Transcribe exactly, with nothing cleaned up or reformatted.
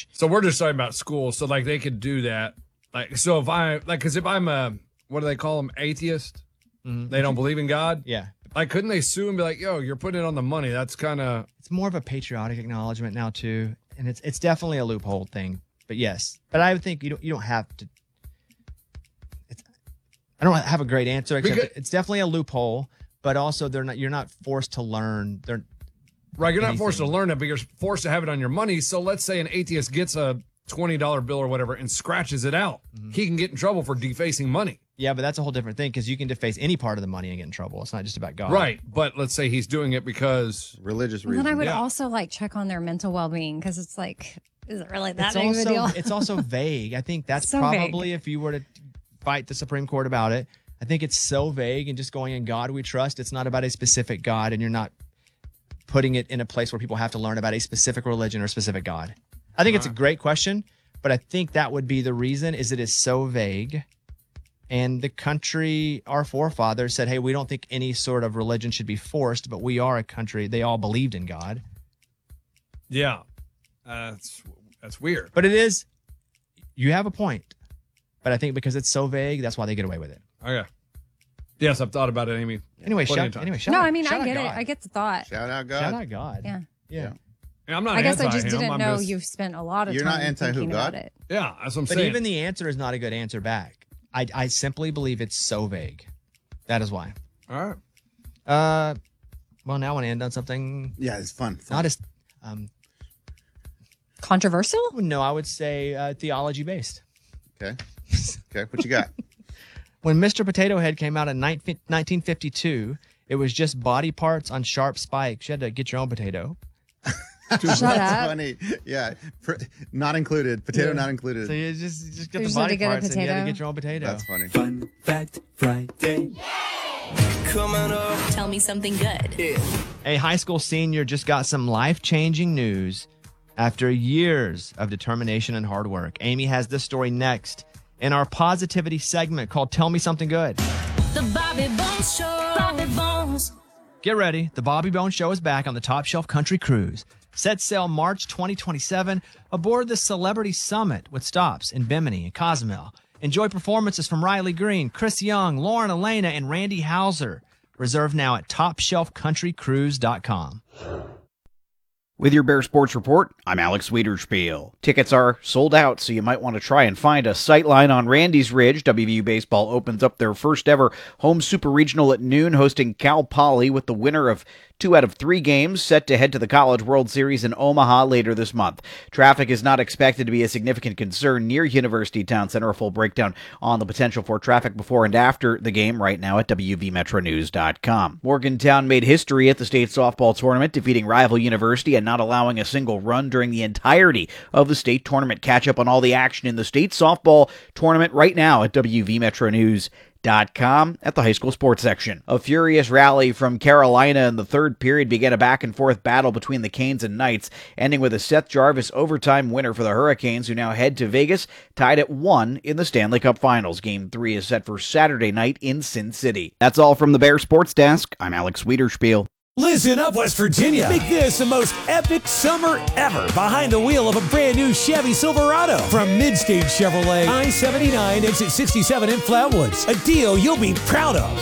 change. So we're just talking about school. So like they could do that. Like so if I like because if I'm a what do they call them atheist? Mm-hmm. They don't believe in God. Yeah. Like couldn't they sue and be like, yo, you're putting it on the money? That's kind of. It's more of a patriotic acknowledgement now too, and it's it's definitely a loophole thing. But yes, but I would think you don't you don't have to. It's, I don't have a great answer. Except Because, it's definitely a loophole, but also they're not. You're not forced to learn. They're right. You're anything. not forced to learn it, but you're forced to have it on your money. So let's say an atheist gets a twenty dollar bill or whatever and scratches it out. Mm-hmm. He can get in trouble for defacing money. Yeah, but that's a whole different thing because you can deface any part of the money and get in trouble. It's not just about God. Right. But let's say he's doing it because religious well, reasons. Then I would yeah. also like check on their mental well-being because it's like, is it really that it's big also, of a deal? It's also vague. I think that's so probably vague. if you were to fight the Supreme Court about it, I think it's so vague and just going in God we trust. It's not about a specific God and you're not putting it in a place where people have to learn about a specific religion or a specific God. I think All it's right. a great question, but I think that would be the reason is it is so vague. And the country, our forefathers said, hey, we don't think any sort of religion should be forced, but we are a country. They all believed in God. Yeah. Uh, that's, that's weird. But it is, you have a point. But I think because it's so vague, that's why they get away with it. Okay. Yes, I've thought about it, Amy. Anyway, shout, anyway, shout no, out, I mean, shout I get out it. God. I get the thought. Shout out God. Shout out God. Yeah. Yeah. yeah I'm not I guess I just him. didn't I'm know just, you've spent a lot of You're time not anti thinking who, God? about it. Yeah, that's what I'm But saying. even the answer is not a good answer back. I, I simply believe it's so vague. That is why. All right. Uh, well, now I want to end on something. Yeah, it's fun. fun. Not as um, controversial. No, I would say uh, theology based. Okay. Okay. What you got? When Mister Potato Head came out in nineteen fifty-two, it was just body parts on sharp spikes. You had to get your own potato. Shut That's up. funny. Yeah. Pr- not included. Potato Yeah. not included. So you just, you just get You the just had body to get a parts and you had to potato. get your own potato. That's funny. Fun Fact Friday. Coming up. Tell me something good. Yeah. A high school senior just got some life-changing news after years of determination and hard work. Amy has this story next in our positivity segment called Tell Me Something Good. The Bobby Bones Show. Bobby Bones. Get ready. The Bobby Bones Show is back on the Top Shelf Country Cruise. Set sail March twenty twenty-seven aboard the Celebrity Summit with stops in Bimini and Cozumel. Enjoy performances from Riley Green, Chris Young, Lauren Elena, and Randy Hauser. Reserve now at top shelf country cruise dot com. With your Bear Sports Report, I'm Alex Wiederspiel. Tickets are sold out, so you might want to try and find a sightline on Randy's Ridge. W V U Baseball opens up their first ever home super regional at noon, hosting Cal Poly, with the winner of two out of three games set to head to the College World Series in Omaha later this month. Traffic is not expected to be a significant concern near University Town Center. A full breakdown on the potential for traffic before and after the game right now at W V metro news dot com. Morgantown made history at the state softball tournament, defeating rival University and not allowing a single run during the entirety of the state tournament. Catch up on all the action in the state softball tournament right now at W V metro news dot com at the high school sports section. A furious rally from Carolina in the third period began a back-and-forth battle between the Canes and Knights, ending with a Seth Jarvis overtime winner for the Hurricanes, who now head to Vegas, tied at one in the Stanley Cup Finals. Game three is set for Saturday night in Sin City. That's all from the Bear Sports Desk. I'm Alex Wiederspiel. Listen up, West Virginia. Make this the most epic summer ever behind the wheel of a brand new Chevy Silverado from Midstate Chevrolet, I seventy-nine, exit sixty-seven in Flatwoods. A deal you'll be proud of.